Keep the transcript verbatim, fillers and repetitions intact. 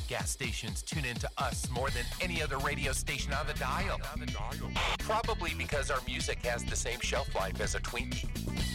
Gas stations tune into us more than any other radio station on the dial. Probably because our music has the same shelf life as a Twinkie.